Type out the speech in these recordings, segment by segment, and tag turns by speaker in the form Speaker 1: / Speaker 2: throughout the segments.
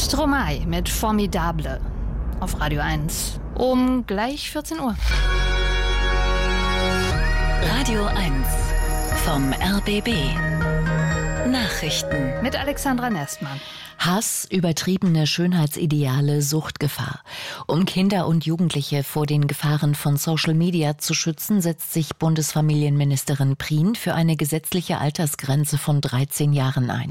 Speaker 1: Stromae mit Formidable auf Radio 1 um gleich 14 Uhr.
Speaker 2: Radio 1 vom RBB. Nachrichten
Speaker 1: mit Alexandra Nestmann.
Speaker 3: Hass, übertriebene Schönheitsideale, Suchtgefahr. Um Kinder und Jugendliche vor den Gefahren von Social Media zu schützen, setzt sich Bundesfamilienministerin Prien für eine gesetzliche Altersgrenze von 13 Jahren ein.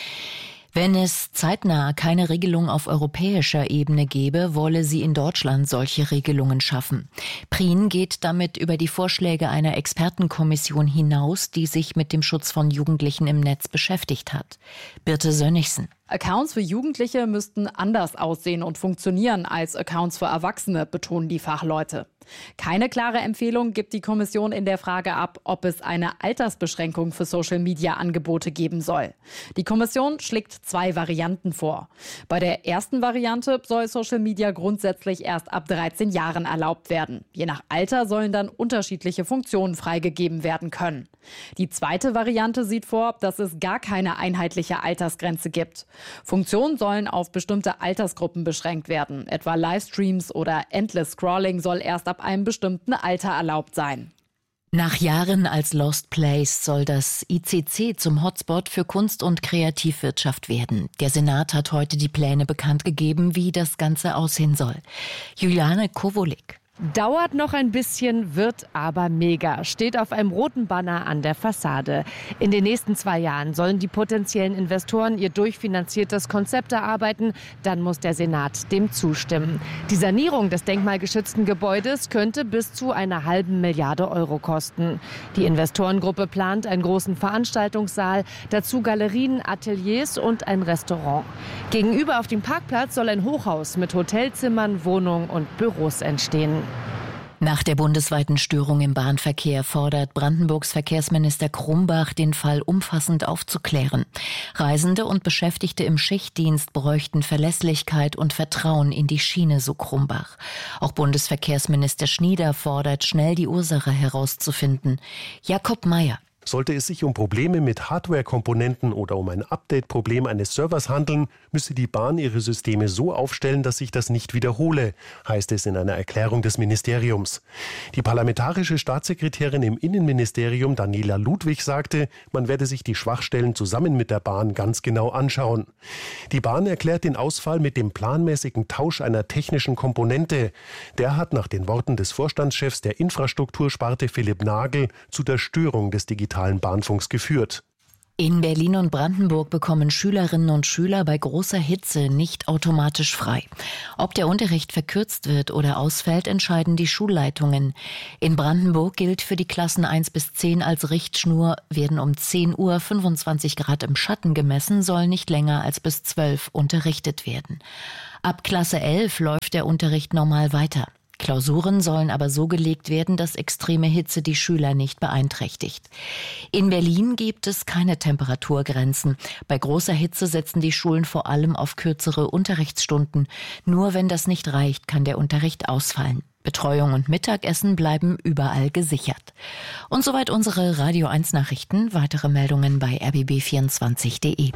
Speaker 3: Wenn es zeitnah keine Regelung auf europäischer Ebene gäbe, wolle sie in Deutschland solche Regelungen schaffen. Prien geht damit über die Vorschläge einer Expertenkommission hinaus, die sich mit dem Schutz von Jugendlichen im Netz beschäftigt hat. Birte Sönnigsen.
Speaker 4: Accounts für Jugendliche müssten anders aussehen und funktionieren als Accounts für Erwachsene, betonen die Fachleute. Keine klare Empfehlung gibt die Kommission in der Frage ab, ob es eine Altersbeschränkung für Social-Media-Angebote geben soll. Die Kommission schlägt 2 Varianten vor. Bei der ersten Variante soll Social Media grundsätzlich erst ab 13 Jahren erlaubt werden. Je nach Alter sollen dann unterschiedliche Funktionen freigegeben werden können. Die zweite Variante sieht vor, dass es gar keine einheitliche Altersgrenze gibt. Funktionen sollen auf bestimmte Altersgruppen beschränkt werden. Etwa Livestreams oder Endless Scrolling soll erst ab einem bestimmten Alter erlaubt sein.
Speaker 3: Nach Jahren als Lost Place soll das ICC zum Hotspot für Kunst- und Kreativwirtschaft werden. Der Senat hat heute die Pläne bekannt gegeben, wie das Ganze aussehen soll. Juliane Kowolik.
Speaker 5: Dauert noch ein bisschen, wird aber mega. Steht auf einem roten Banner an der Fassade. In den nächsten 2 Jahren sollen die potenziellen Investoren ihr durchfinanziertes Konzept erarbeiten. Dann muss der Senat dem zustimmen. Die Sanierung des denkmalgeschützten Gebäudes könnte bis zu 1,5 Milliarde Euro kosten. Die Investorengruppe plant einen großen Veranstaltungssaal, dazu Galerien, Ateliers und ein Restaurant. Gegenüber auf dem Parkplatz soll ein Hochhaus mit Hotelzimmern, Wohnungen und Büros entstehen.
Speaker 3: Nach der bundesweiten Störung im Bahnverkehr fordert Brandenburgs Verkehrsminister Krumbach, den Fall umfassend aufzuklären. Reisende und Beschäftigte im Schichtdienst bräuchten Verlässlichkeit und Vertrauen in die Schiene, so Krumbach. Auch Bundesverkehrsminister Schnieder fordert, schnell die Ursache herauszufinden. Jakob Mayer.
Speaker 6: Sollte es sich um Probleme mit Hardware-Komponenten oder um ein Update-Problem eines Servers handeln, müsse die Bahn ihre Systeme so aufstellen, dass sich das nicht wiederhole, heißt es in einer Erklärung des Ministeriums. Die parlamentarische Staatssekretärin im Innenministerium Daniela Ludwig sagte, man werde sich die Schwachstellen zusammen mit der Bahn ganz genau anschauen. Die Bahn erklärt den Ausfall mit dem planmäßigen Tausch einer technischen Komponente. Der hat nach den Worten des Vorstandschefs der Infrastruktursparte Philipp Nagel zu der Störung des digitalen Bahnfunks geführt.
Speaker 3: In Berlin und Brandenburg bekommen Schülerinnen und Schüler bei großer Hitze nicht automatisch frei. Ob der Unterricht verkürzt wird oder ausfällt, entscheiden die Schulleitungen. In Brandenburg gilt für die Klassen 1 bis 10 als Richtschnur, werden um 10 Uhr 25 Grad im Schatten gemessen, soll nicht länger als bis 12 unterrichtet werden. Ab Klasse 11 läuft der Unterricht normal weiter. Klausuren sollen aber so gelegt werden, dass extreme Hitze die Schüler nicht beeinträchtigt. In Berlin gibt es keine Temperaturgrenzen. Bei großer Hitze setzen die Schulen vor allem auf kürzere Unterrichtsstunden. Nur wenn das nicht reicht, kann der Unterricht ausfallen. Betreuung und Mittagessen bleiben überall gesichert. Und soweit unsere Radio 1 Nachrichten. Weitere Meldungen bei rbb24.de.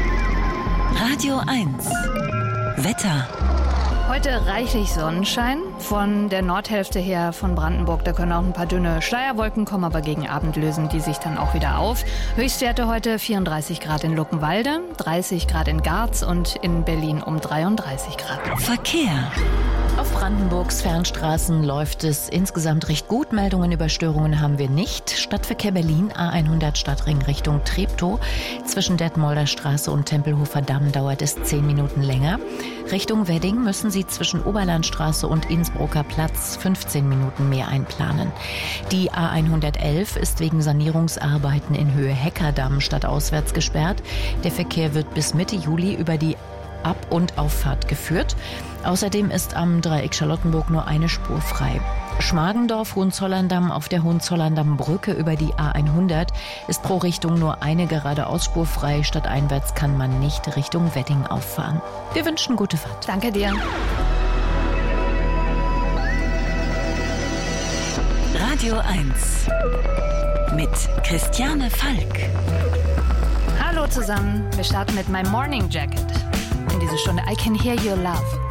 Speaker 2: Radio 1 Wetter.
Speaker 1: Heute reichlich Sonnenschein. Von der Nordhälfte her von Brandenburg, da können auch ein paar dünne Schleierwolken kommen, aber gegen Abend lösen die sich dann auch wieder auf. Höchstwerte heute 34 Grad in Luckenwalde, 30 Grad in Garz und in Berlin um 33 Grad.
Speaker 2: Verkehr.
Speaker 3: Auf Brandenburgs Fernstraßen läuft es insgesamt recht gut. Meldungen über Störungen haben wir nicht. Stadtverkehr Berlin, A100 Stadtring Richtung Treptow. Zwischen Detmolder Straße und Tempelhofer Damm dauert es 10 Minuten länger. Richtung Wedding müssen Sie zwischen Oberlandstraße und Innsbrucker Platz 15 Minuten mehr einplanen. Die A111 ist wegen Sanierungsarbeiten in Höhe Heckerdamm stadtauswärts gesperrt. Der Verkehr wird bis Mitte Juli über die Ab- und Auffahrt geführt. Außerdem ist am Dreieck Charlottenburg nur eine Spur frei. Schmargendorf, Hohenzollern-Damm auf der Hohenzollern-Damm-Brücke über die A100 ist pro Richtung nur eine geradeausspur frei. Stadteinwärts kann man nicht Richtung Wedding auffahren. Wir wünschen gute Fahrt.
Speaker 1: Danke dir.
Speaker 2: Radio 1 mit Christiane Falk.
Speaker 1: Hallo zusammen, wir starten mit My Morning Jacket. diese Stunde. I Can Hear Your Love.